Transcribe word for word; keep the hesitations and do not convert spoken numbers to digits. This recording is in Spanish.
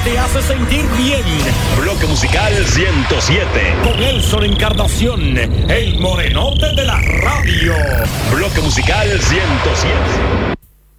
te hace sentir bien. Bloque Musical ciento siete. Con Elson Encarnación, el morenote de la radio. Bloque Musical ciento siete.